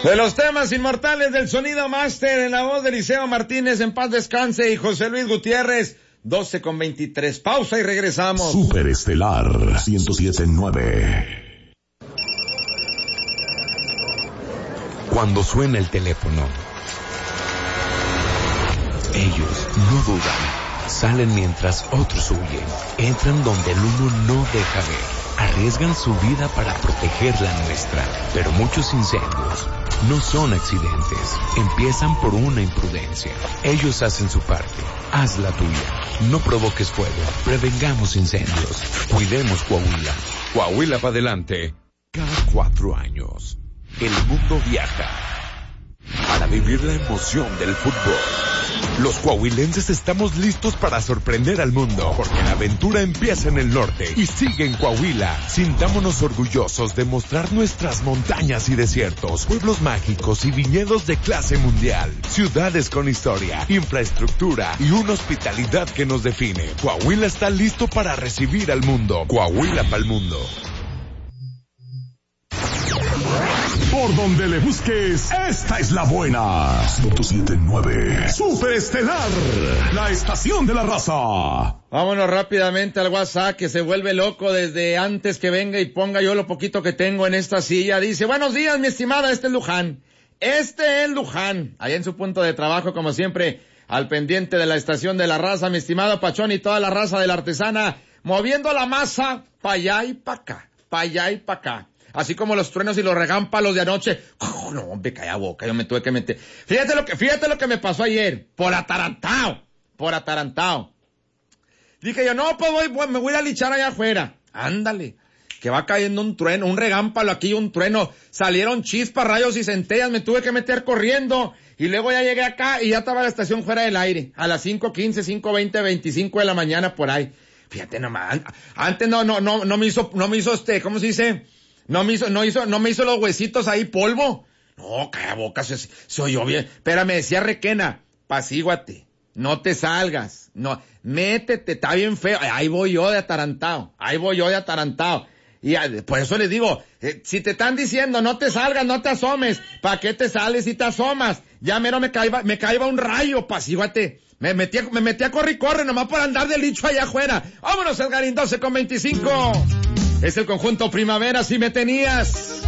De los temas inmortales del sonido máster en la voz de Eliseo Martínez, en paz descanse, y José Luis Gutiérrez, 12:23. Pausa y regresamos. Superestelar 107.9. Cuando suena el teléfono, ellos no dudan, salen mientras otros huyen, entran donde el humo no deja ver, arriesgan su vida para proteger la nuestra, pero muchos incendios no son accidentes, empiezan por una imprudencia. Ellos hacen su parte, haz la tuya. No provoques fuego, prevengamos incendios, cuidemos Coahuila. Coahuila para adelante. Cada 4 años, el mundo viaja para vivir la emoción del fútbol. Los coahuilenses estamos listos para sorprender al mundo, porque la aventura empieza en el norte y sigue en Coahuila. Sintámonos orgullosos de mostrar nuestras montañas y desiertos, pueblos mágicos y viñedos de clase mundial, ciudades con historia, infraestructura y una hospitalidad que nos define. Coahuila está listo para recibir al mundo. Coahuila pa'l mundo. Por donde le busques, esta es la buena. 107.9. Superestelar, la estación de la raza. Vámonos rápidamente al WhatsApp, que se vuelve loco desde antes que venga y ponga yo lo poquito que tengo en esta silla. Dice: buenos días, mi estimada, este es Luján. Allá en su punto de trabajo, como siempre, al pendiente de la estación de la raza, mi estimado Pachón y toda la raza de la artesana, moviendo la masa pa' allá y pa' acá, pa' allá y pa' acá. Así como los truenos y los regámpalos de anoche. No, hombre, calla boca, yo me tuve que meter. Fíjate lo que me pasó ayer. Por atarantado. Dije yo, no, pues me voy a lichar allá afuera. Ándale, que va cayendo un trueno, un regámpalo aquí, un trueno. Salieron chispas, rayos y centellas, me tuve que meter corriendo. Y luego ya llegué acá y ya estaba la estación fuera del aire. A las 5:15, 5:20, 25 de la mañana por ahí. Fíjate nomás, antes no me hizo ¿cómo se dice? No me hizo los huesitos ahí polvo. No, calla boca, se oyó bien. Pero me decía Requena, pasíguate, no te salgas, no, métete, está bien feo. Ahí voy yo de atarantado. Y por eso les digo, si te están diciendo no te salgas, no te asomes, ¿para qué te sales si te asomas? Ya mero me caiba un rayo, pasíguate. Me metí a corre nomás por andar de licho allá afuera. Vámonos, Edgarín, 12:25. Es el conjunto Primavera, si me tenías.